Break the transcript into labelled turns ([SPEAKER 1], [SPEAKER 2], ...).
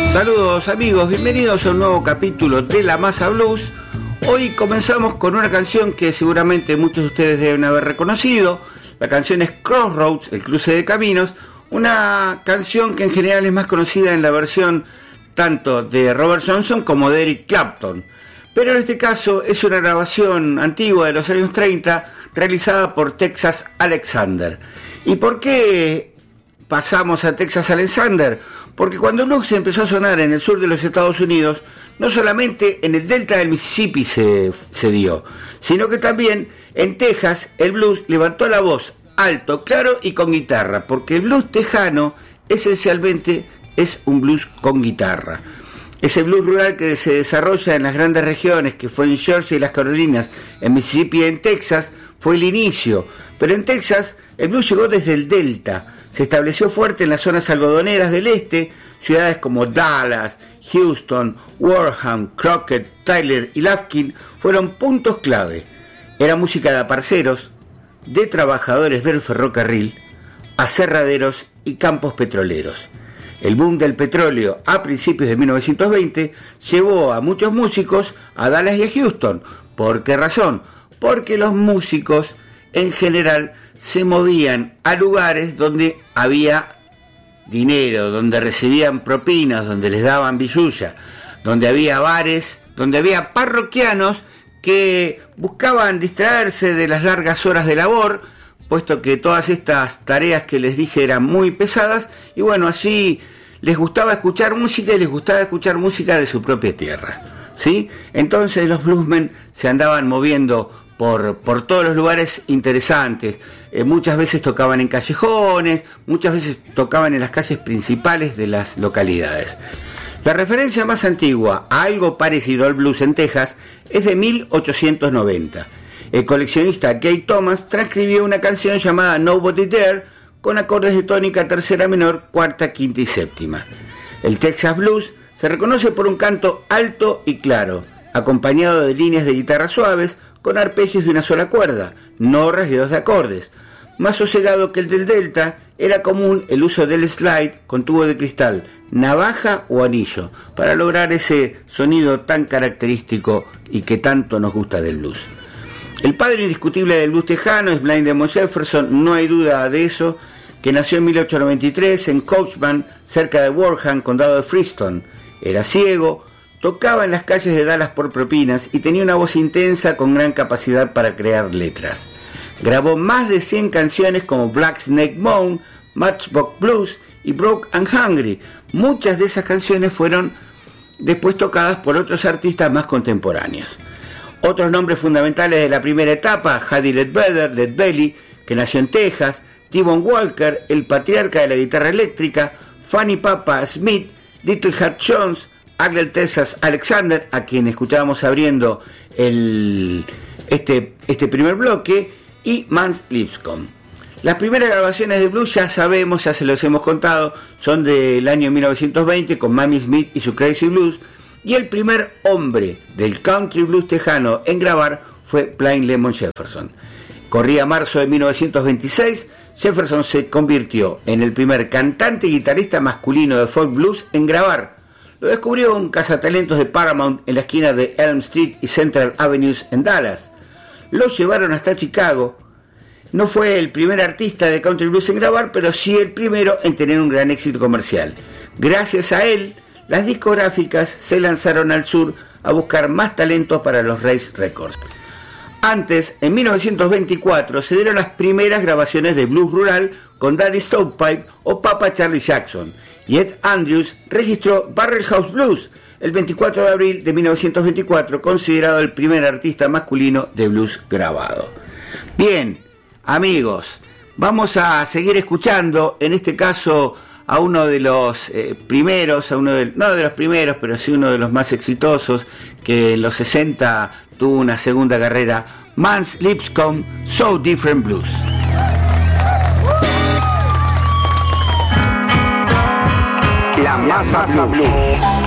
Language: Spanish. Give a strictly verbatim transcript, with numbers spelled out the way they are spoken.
[SPEAKER 1] Saludos amigos, bienvenidos a un nuevo capítulo de La Masa Blues. Hoy comenzamos con una canción que seguramente muchos de ustedes deben haber reconocido. La canción es Crossroads, el cruce de caminos, una canción que en general es más conocida en la versión tanto de Robert Johnson como de Eric Clapton. Pero en este caso es una grabación antigua de los años treinta realizada por Texas Alexander. ¿Y por qué pasamos a Texas Alexander? Porque cuando el blues empezó a sonar en el sur de los Estados Unidos, no solamente en el delta del Mississippi se, se dio, sino que también en Texas el blues levantó la voz alto, claro y con guitarra, porque el blues tejano esencialmente es un blues con guitarra. Ese blues rural que se desarrolla en las grandes regiones, que fue en Georgia y las Carolinas, en Mississippi y en Texas, fue el inicio. Pero en Texas el blues llegó desde el delta, se estableció fuerte en las zonas algodoneras del este, ciudades como Dallas, Houston, Warham, Crockett, Tyler y Lufkin fueron puntos clave. Era música de aparceros, de trabajadores del ferrocarril, aserraderos y campos petroleros. El boom del petróleo a principios de mil novecientos veinte llevó a muchos músicos a Dallas y a Houston. ¿Por qué razón? Porque los músicos en general se movían a lugares donde había dinero, donde recibían propinas, donde les daban billulla, donde había bares, donde había parroquianos que buscaban distraerse de las largas horas de labor, puesto que todas estas tareas que les dije eran muy pesadas, y bueno, allí les gustaba escuchar música y les gustaba escuchar música de su propia tierra, ¿sí? Entonces los bluesmen se andaban moviendo por, por todos los lugares interesantes, eh, muchas veces tocaban en callejones, muchas veces tocaban en las calles principales de las localidades. La referencia más antigua a algo parecido al blues en Texas es de mil ochocientos noventa. El coleccionista Gay Thomas transcribió una canción llamada Nobody There con acordes de tónica tercera menor, cuarta, quinta y séptima. El Texas Blues se reconoce por un canto alto y claro, acompañado de líneas de guitarra suaves con arpegios de una sola cuerda, no rasgueos de acordes. Más sosegado que el del Delta, era común el uso del slide con tubo de cristal, navaja o anillo, para lograr ese sonido tan característico y que tanto nos gusta del blues. El padre indiscutible del blues tejano es Blind Demon Jefferson, no hay duda de eso, que nació en mil ochocientos noventa y tres en Coachman, cerca de Warham, condado de Freestone. Era ciego, tocaba en las calles de Dallas por propinas y tenía una voz intensa con gran capacidad para crear letras. Grabó más de cien canciones como Black Snake Moan, Matchbox Blues y Broke and Hungry. Muchas de esas canciones fueron después tocadas por otros artistas más contemporáneos. Otros nombres fundamentales de la primera etapa: Huddy Ledbetter, Led Belly, que nació en Texas, T-Bone Walker, el patriarca de la guitarra eléctrica, Fanny Papa Smith, Little Hat Jones, Agler Texas Alexander, a quien escuchábamos abriendo el, este, este primer bloque, y Mans Lipscomb. Las primeras grabaciones de blues, ya sabemos, ya se los hemos contado, son del año mil novecientos veinte con Mamie Smith y su Crazy Blues, y el primer hombre del country blues tejano en grabar fue Blind Demon Jefferson. Corría marzo de mil novecientos veintiséis, Jefferson se convirtió en el primer cantante y guitarrista masculino de folk blues en grabar. Lo descubrió un cazatalentos de Paramount en la esquina de Elm Street y Central Avenues en Dallas. Lo llevaron hasta Chicago. No fue el primer artista de country blues en grabar, pero sí el primero en tener un gran éxito comercial. Gracias a él, las discográficas se lanzaron al sur a buscar más talentos para los Race Records. Antes, en mil novecientos veinticuatro, se dieron las primeras grabaciones de blues rural con Daddy Stovepipe o Papa Charlie Jackson, y Ed Andrews registró Barrel House Blues el veinticuatro de abril de mil novecientos veinticuatro, considerado el primer artista masculino de blues grabado. Bien, amigos, vamos a seguir escuchando, en este caso a uno de los eh, primeros, a uno de, no de los primeros, pero sí uno de los más exitosos, que en los sesenta tuvo una segunda carrera, Mans Lipscomb, So Different Blues.
[SPEAKER 2] La Masa Blues.